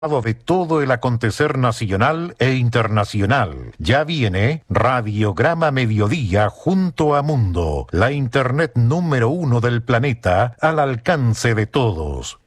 De todo el acontecer nacional e internacional. Ya viene Radiograma Mediodía junto a Mundo, la internet número 1 del planeta al alcance de todos.